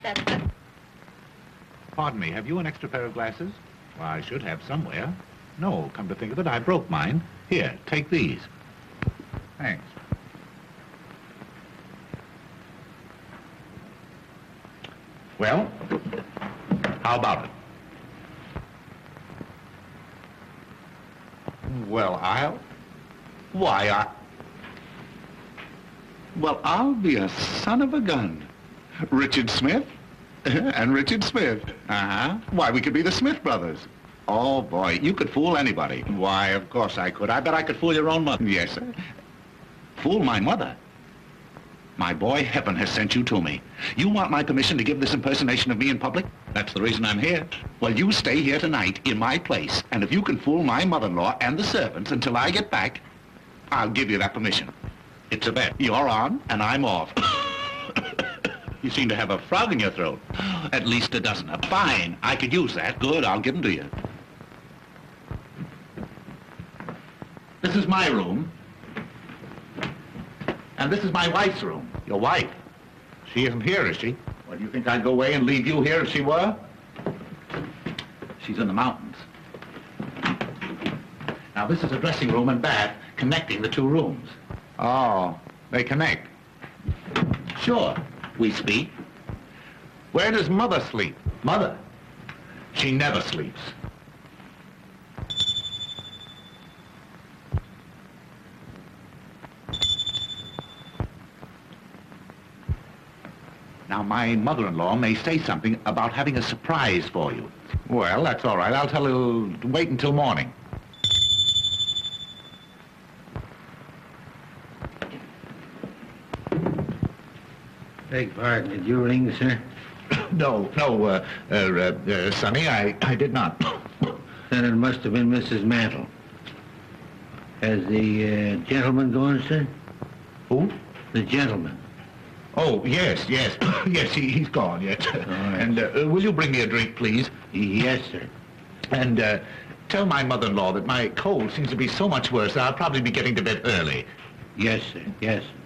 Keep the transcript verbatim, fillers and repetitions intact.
That's the... Pardon me, have you an extra pair of glasses? Well, I should have somewhere. No, come to think of it, I broke mine. Here, take these. Thanks. Well, how about it? Well, I'll... Why, I... Well, I'll be a son of a gun. Richard Smith and Richard Smith. Uh-huh. Why, we could be the Smith brothers. Oh, boy, you could fool anybody. Why, of course I could. I bet I could fool your own mother. Yes, sir. Fool my mother? My boy, heaven has sent you to me. You want my permission to give this impersonation of me in public? That's the reason I'm here. Well, you stay here tonight in my place, and if you can fool my mother-in-law and the servants until I get back, I'll give you that permission. It's a bet. You're on, and I'm off. You seem to have a frog in your throat. At least a dozen. Fine. I could use that. Good. I'll give them to you. This is my room. And this is my wife's room. Your wife? She isn't here, is she? Well, do you think I'd go away and leave you here if she were? She's in the mountains. Now, this is a dressing room and bath connecting the two rooms. Oh, they connect. Sure. We speak. Where does Mother sleep? Mother? She never sleeps. Now, my mother-in-law may say something about having a surprise for you. Well, that's all right. I'll tell her to wait until morning. Beg pardon, did you ring, sir? No, no, uh, uh, uh, uh, Sonny, I, I did not. Then it must have been Missus Mantle. Has the uh, gentleman gone, sir? Who? The gentleman. Oh, yes, yes. Yes, he, he's gone, yes. right. And uh, will you bring me a drink, please? Yes, sir. And uh, tell my mother-in-law that my cold seems to be so much worse that I'll probably be getting to bed early. Yes, sir. Yes.